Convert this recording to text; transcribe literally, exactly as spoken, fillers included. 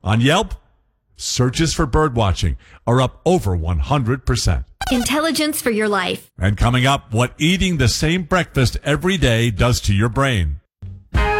On Yelp, searches for birdwatching are up over one hundred percent. Intelligence for your life. And coming up, what eating the same breakfast every day does to your brain.